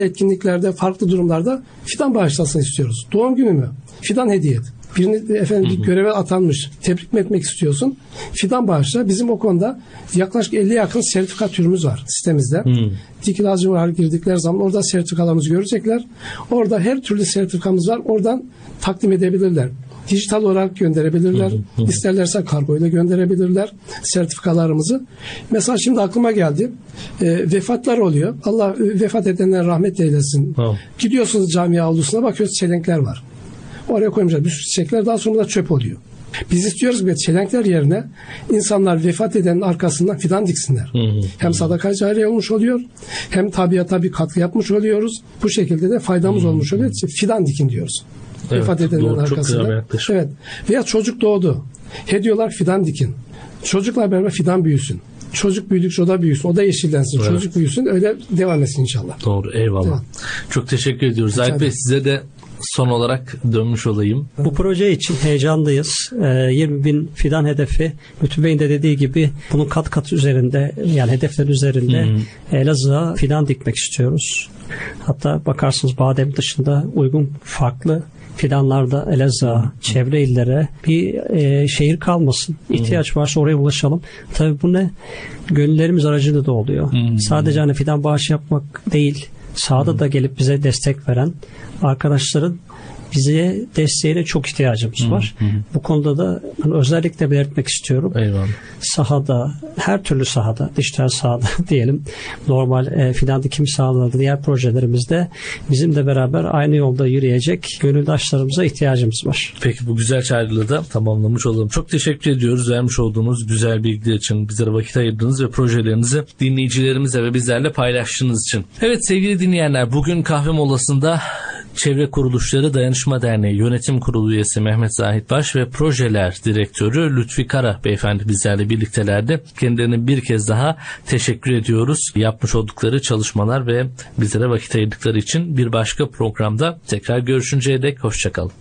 etkinliklerde, farklı durumlarda fidan bağışlasın istiyoruz. Doğum günü mü? Fidan hediye et. Birini efendim göreve atanmış, tebrik mi etmek istiyorsun? Fidan bağışla. Bizim o konuda yaklaşık 50'ye yakın sertifika türümüz var sitemizde. Dikil Ağacı var, girdikleri zaman orada sertifikalarımızı görecekler. Orada her türlü sertifikamız var. Oradan takdim edebilirler. Dijital olarak gönderebilirler. İsterlerse kargoyla gönderebilirler sertifikalarımızı. Mesela şimdi aklıma geldi. Vefatlar oluyor. Allah vefat edenlere rahmet eylesin. Gidiyorsunuz cami avlusuna, bakıyorsunuz çelenkler var. Oraya koymuşlar bir sürü çiçekler, daha sonra da çöp oluyor. Biz istiyoruz ki çelenkler yerine insanlar vefat edenin arkasından fidan diksinler. Hem sadaka cariye olmuş oluyor, hem tabiata bir katkı yapmış oluyoruz. Bu şekilde de faydamız olmuş oluyor. Fidan dikin diyoruz. Evet, vefat edenin arkasından. Evet. Veya çocuk doğdu. Hediye olarak fidan dikin. Çocukla beraber fidan büyüsün. Çocuk büyüdükçe o da büyüsün. O da yeşillensin. Evet. Çocuk büyüsün. Öyle devam etsin inşallah. Doğru. Eyvallah. Evet. Çok teşekkür ediyoruz. Zahit Bey, size de son olarak dönmüş olayım. Bu proje için heyecanlıyız. 20.000 fidan hedefi. Lütfü Bey'in de dediği gibi bunun kat üzerinde, yani hedefler üzerinde Elazığ'a fidan dikmek istiyoruz. Hatta bakarsınız badem dışında uygun farklı fidanlarda Elazığ'a, çevre illere bir şehir kalmasın. İhtiyaç varsa oraya ulaşalım. Tabii bu ne? Gönüllerimiz aracılığıyla da oluyor. Sadece hani fidan bağışı yapmak değil, sahada da gelip bize destek veren arkadaşların bize desteğine çok ihtiyacımız var. Bu konuda da özellikle belirtmek istiyorum. Eyvallah. Sahada, her türlü sahada, dijital sahada diyelim, normal fidan dikim sahalarında, diğer projelerimizde bizimle beraber aynı yolda yürüyecek gönüldaşlarımıza ihtiyacımız var. Peki, bu güzel çağrıyla da tamamlamış olalım. Çok teşekkür ediyoruz vermiş olduğunuz güzel bilgiler için, bizlere vakit ayırdığınız ve projelerinizi dinleyicilerimize ve bizlerle paylaştığınız için. Evet sevgili dinleyenler, bugün kahve molasında Çevre Kuruluşları Dayanışma Derneği Yönetim Kurulu üyesi Mehmet Zahit Baş ve Projeler Direktörü Lütfi Kara beyefendi bizlerle birliktelerdi. Kendilerine bir kez daha teşekkür ediyoruz. Yapmış oldukları çalışmalar ve bizlere vakit ayırdıkları için. Bir başka programda tekrar görüşünceye dek hoşçakalın.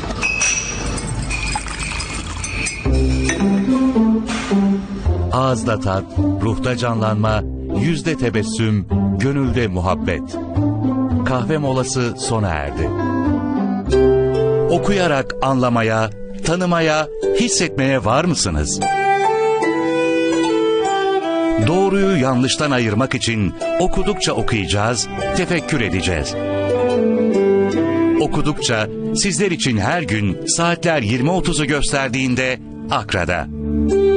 Ağızda tat, ruhta canlanma, yüzde tebessüm, gönülde muhabbet. Kahve molası sona erdi. Okuyarak anlamaya, tanımaya, hissetmeye var mısınız? Doğruyu yanlıştan ayırmak için okudukça okuyacağız, tefekkür edeceğiz. Okudukça sizler için her gün saatler 20.30'u gösterdiğinde Akra'da.